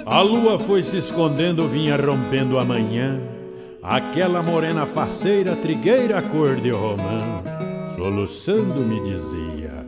A lua foi se escondendo, vinha rompendo a manhã. Aquela morena faceira, trigueira cor de romã, soluçando me dizia: